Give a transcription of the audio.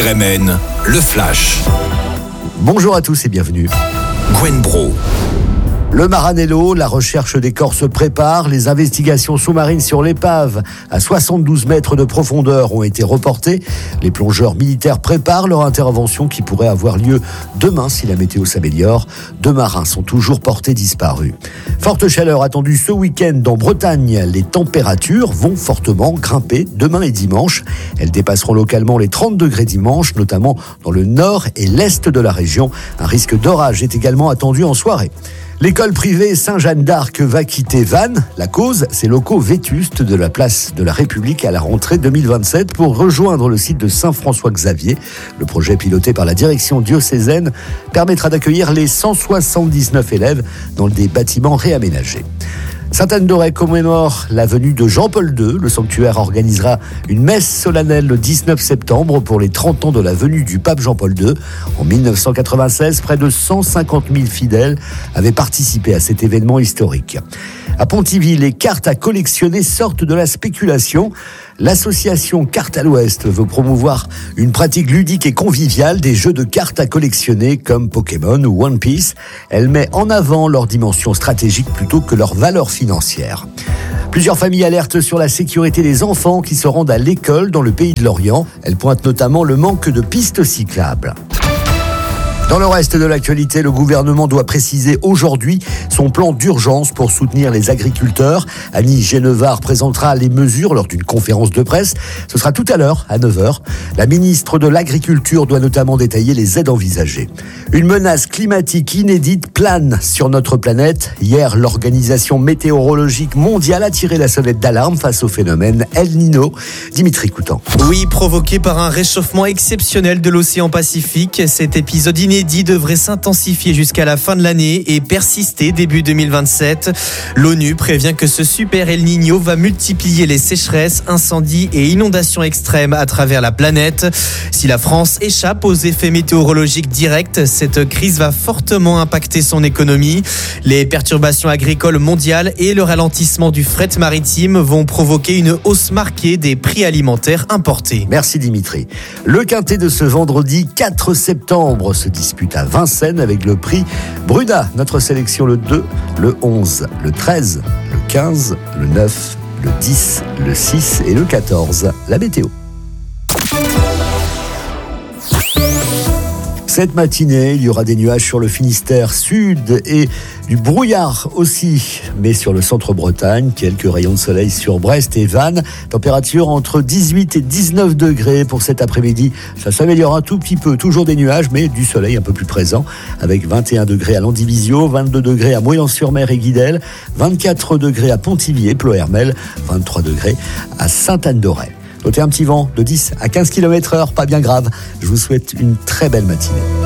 RMN, le Flash. Bonjour à tous et bienvenue. Gwen Bro. Le Maranello, la recherche des corps se prépare. Les investigations sous-marines sur l'épave à 72 mètres de profondeur ont été reportées. Les plongeurs militaires préparent leur intervention qui pourrait avoir lieu demain si la météo s'améliore. 2 marins sont toujours portés disparus. Forte chaleur attendue ce week-end en Bretagne. Les températures vont fortement grimper demain et dimanche. Elles dépasseront localement les 30 degrés dimanche, notamment dans le nord et l'est de la région. Un risque d'orage est également attendu en soirée. L'école privée Saint-Jeanne d'Arc va quitter Vannes. La cause, ces locaux vétustes de la place de la République à la rentrée 2027 pour rejoindre le site de Saint-François-Xavier. Le projet piloté par la direction diocésaine permettra d'accueillir les 179 élèves dans des bâtiments réaménagés. Sainte-Anne-d'Auray commémore la venue de Jean-Paul II. Le sanctuaire organisera une messe solennelle le 19 septembre pour les 30 ans de la venue du pape Jean-Paul II. En 1996, près de 150 000 fidèles avaient participé à cet événement historique. À Pontivy, les cartes à collectionner sortent de la spéculation. L'association Cartes à l'Ouest veut promouvoir une pratique ludique et conviviale des jeux de cartes à collectionner comme Pokémon ou One Piece. Elle met en avant leur dimension stratégique plutôt que leur valeur financière. Plusieurs familles alertent sur la sécurité des enfants qui se rendent à l'école dans le pays de l'Orient. Elles pointent notamment le manque de pistes cyclables. Dans le reste de l'actualité, le gouvernement doit préciser aujourd'hui son plan d'urgence pour soutenir les agriculteurs. Annie Genevard présentera les mesures lors d'une conférence de presse. Ce sera tout à l'heure, à 9h. La ministre de l'Agriculture doit notamment détailler les aides envisagées. Une menace climatique inédite plane sur notre planète. Hier, l'Organisation météorologique mondiale a tiré la sonnette d'alarme face au phénomène El Niño. Dimitri Coutan. Oui, provoqué par un réchauffement exceptionnel de l'océan Pacifique, cet épisode inédit devrait s'intensifier jusqu'à la fin de l'année et persister début 2027. L'ONU prévient que ce super El Niño va multiplier les sécheresses, incendies et inondations extrêmes à travers la planète. Si la France échappe aux effets météorologiques directs, cette crise va fortement impacter son économie. Les perturbations agricoles mondiales et le ralentissement du fret maritime vont provoquer une hausse marquée des prix alimentaires importés. Merci Dimitri. Le quintet de ce vendredi 4 septembre se dispute à Vincennes avec le prix Bruna. Notre sélection le 2, le 11, le 13, le 15, le 9, le 10, le 6 et le 14. La météo. Cette matinée, il y aura des nuages sur le Finistère sud et du brouillard aussi, mais sur le centre-Bretagne, quelques rayons de soleil sur Brest et Vannes. Température entre 18 et 19 degrés pour cet après-midi. Ça s'améliore un tout petit peu, toujours des nuages, mais du soleil un peu plus présent, avec 21 degrés à Landivisiau, 22 degrés à Moëlan-sur-Mer et Guidel, 24 degrés à Pontivy et Ploërmel, 23 degrés à Sainte-Anne-d'Auray. Notez un petit vent de 10 à 15 km/h, pas bien grave. Je vous souhaite une très belle matinée.